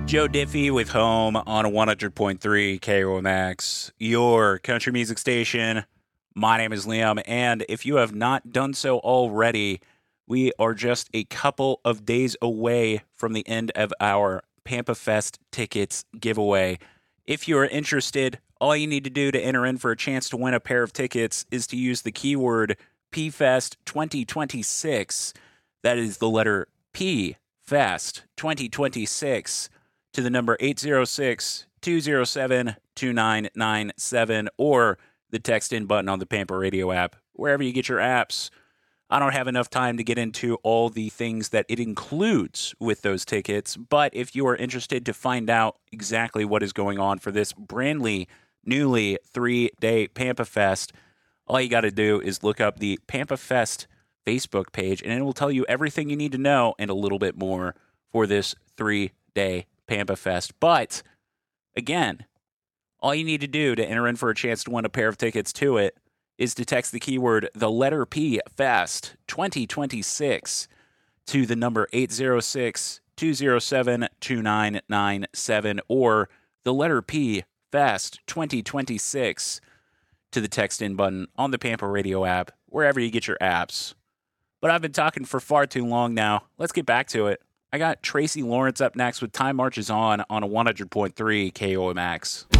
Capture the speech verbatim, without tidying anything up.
Joe Diffie with Home on one hundred point three K O M X, your country music station. My name is Liam, and if you have not done so already, we are just a couple of days away from the end of our Pampa Fest tickets giveaway. If you are interested, all you need to do to enter in for a chance to win a pair of tickets is to use the keyword P Fest twenty twenty-six. That is the letter P, Fest twenty twenty-six. To the number eight zero six, two zero seven, two nine nine seven or the text in button on the Pampa Radio app, wherever you get your apps. I don't have enough time to get into all the things that it includes with those tickets, but if you are interested to find out exactly what is going on for this brandly, newly three-day Pampa Fest, all you got to do is look up the Pampa Fest Facebook page, and it will tell you everything you need to know and a little bit more for this three-day Pampa Fest. But again, all you need to do to enter in for a chance to win a pair of tickets to it is to text the keyword the letter P Fest twenty twenty-six to the number eight zero six, two zero seven, two nine nine seven or the letter P Fest twenty twenty-six to the text in button on the Pampa Radio app, wherever you get your apps. But I've been talking for far too long now. Let's get back to it. I got Tracy Lawrence up next with Time Marches On on a one hundred point three K O M X.